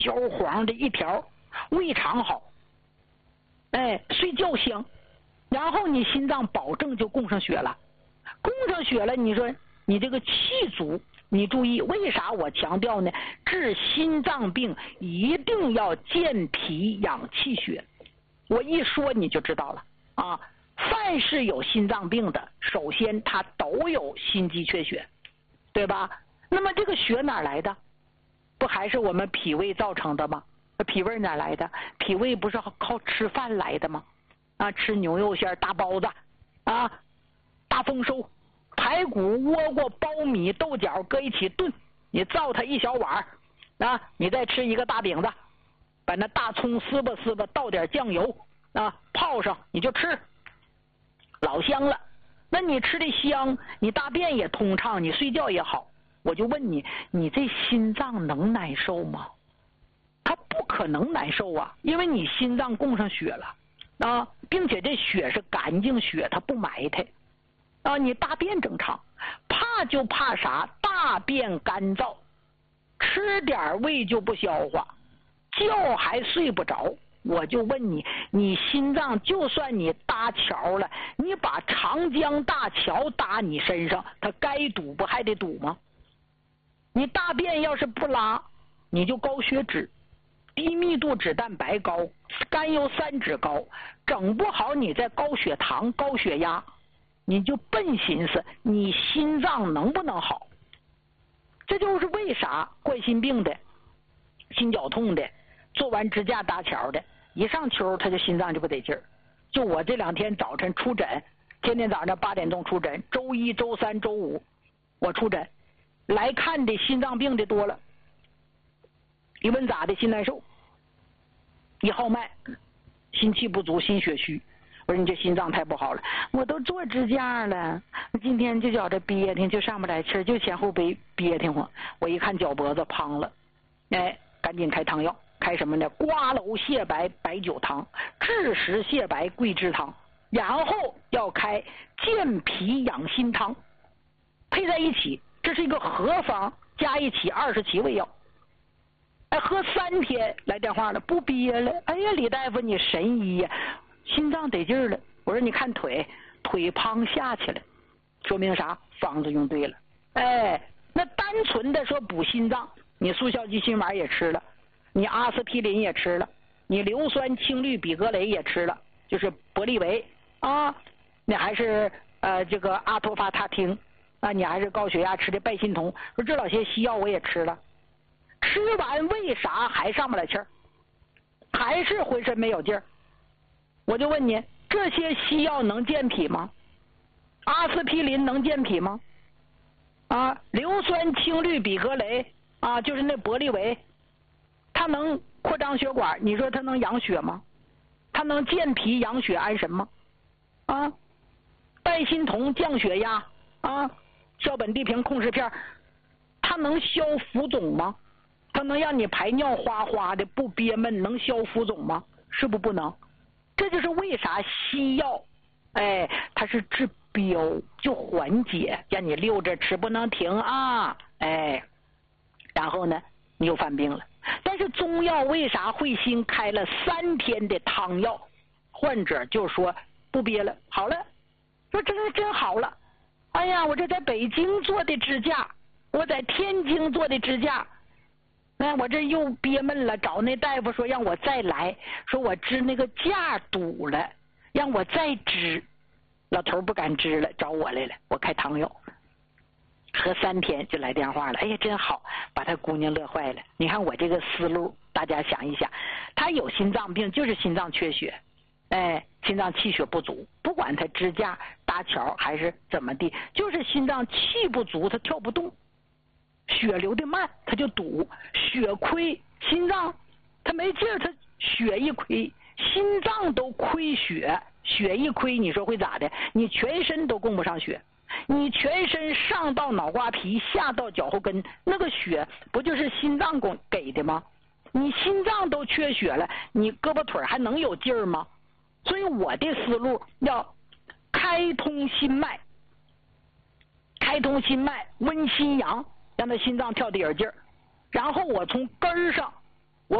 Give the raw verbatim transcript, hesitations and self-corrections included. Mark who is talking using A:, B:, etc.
A: 焦黄的一条，胃肠好，哎，睡觉香，然后你心脏保证就供上血了，供上血了，你说你这个气足，你注意为啥我强调呢？治心脏病一定要健脾养气血，我一说你就知道了啊。凡是有心脏病的，首先他都有心肌缺血，对吧？那么这个血哪来的？不还是我们脾胃造成的吗？脾胃哪来的？脾胃不是靠吃饭来的吗？啊，吃牛肉馅、大包子啊，大丰收、排骨、倭瓜、苞米、豆角搁一起炖，你造它一小碗啊，你再吃一个大饼子，把那大葱撕吧撕吧，倒点酱油啊，泡上你就吃，老香了。那你吃的香，你大便也通畅，你睡觉也好。我就问你，你这心脏能难受吗？它不可能难受啊，因为你心脏供上血了啊，并且这血是干净血，它不埋汰啊。你大便正常，怕就怕啥？大便干燥，吃点胃就不消化，觉还睡不着。我就问你，你心脏就算你搭桥了，你把长江大桥搭你身上，它该堵不还得堵吗？你大便要是不拉，你就高血脂、低密度脂蛋白高、甘油三酯高，整不好你在高血糖、高血压，你就笨寻思你心脏能不能好。这就是为啥冠心病的、心绞痛的、做完支架搭桥的，一上秋他就心脏就不得劲儿。就我这两天早晨出诊，天天早上八点钟出诊，周一周三周五我出诊，来看的心脏病的多了。一问咋的？心难受，一号脉，心气不足，心血虚。我说你这心脏太不好了，我都做支架了，今天就觉着憋挺，就上不来气，就前后背憋挺慌。我一看脚脖子胖了，哎，赶紧开汤药。开什么呢？瓜蒌泻白白酒汤、枳实泻白桂枝汤，然后要开健脾养心汤，配在一起，这是一个合方，加一起二十七味药。哎，喝三天，来电话了，不憋了。哎呀，李大夫你神医呀，心脏得劲儿了。我说你看腿，腿胖下去了，说明啥？方子用对了。哎，那单纯的说补心脏，你速效救心丸也吃了。你阿司匹林也吃了，你硫酸氢氯吡格雷也吃了，就是博利维啊，你还是呃这个阿托伐他汀啊，你还是高血压吃的拜心酮，说这老些西药我也吃了，吃完为啥还上不来气儿，还是浑身没有劲儿？我就问你，这些西药能健脾吗？阿司匹林能健脾吗？啊，硫酸氢氯吡格雷啊，就是那博利维。它能扩张血管，你说它能养血吗？它能健脾养血安神吗？啊，拜心酮降血压啊，硝苯地平控制片，它能消浮肿吗？它能让你排尿哗哗的不憋闷，能消浮肿吗？是不是不能？这就是为啥西药，哎，它是治标就缓解，让你溜着吃不能停啊，哎，然后呢，你又犯病了。但是中药为啥会新开了三天的汤药？患者就说不憋了，好了，说这个真好了。哎呀，我这在北京做的支架，我在天津做的支架，哎，我这又憋闷了，找那大夫说让我再来，说我支那个架堵了，让我再支。老头不敢支了，找我来了，我开汤药。喝三天就来电话了，哎呀真好，把他姑娘乐坏了。你看我这个思路，大家想一想，他有心脏病，就是心脏缺血，哎，心脏气血不足，不管他支架搭桥还是怎么地，就是心脏气不足，他跳不动，血流的慢，他就堵，血亏，心脏他没劲儿，他血一亏，心脏都亏血，血一亏，你说会咋的？你全身都供不上血。你全身上到脑瓜皮，下到脚后跟，那个血不就是心脏供给的吗？你心脏都缺血了，你胳膊腿还能有劲儿吗？所以我的思路要开通心脉，开通心脉，温心阳，让他心脏跳得有劲儿，然后我从根儿上